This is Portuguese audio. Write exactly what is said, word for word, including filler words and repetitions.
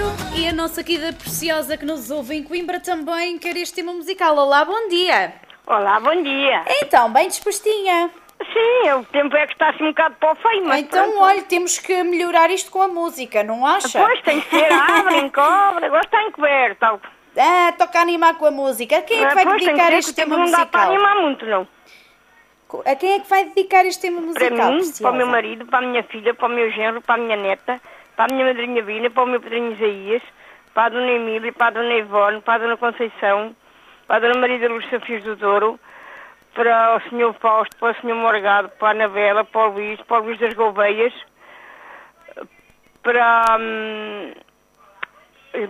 E a nossa querida preciosa que nos ouve em Coimbra também quer este tema musical. Olá, bom dia. Olá, bom dia. Então, bem dispostinha? Sim, o tempo é que está assim um bocado para o feio, mas Então, pronto. olha, temos que melhorar isto com a música, não acha? Pois, tem que ser, abrem, cobre, agora está encoberto. Ah, toca animar com a música. A quem é que vai Pois, tem dedicar que ser, este que o tempo tema não dá para musical? animar muito, não. A quem é que vai dedicar este tema musical, Para mim, preciosa? para o meu marido, para a minha filha, para o meu genro, para a minha neta, para a minha madrinha Vina, para o meu padrinho Isaías, para a dona Emília, para a dona Ivone, para a dona Conceição, para a dona Maria da Luz Safios do Douro, para o senhor Fausto, para o senhor Morgado, para a Anabela, para o Luís, para o Luís das Gouveias, para, hum,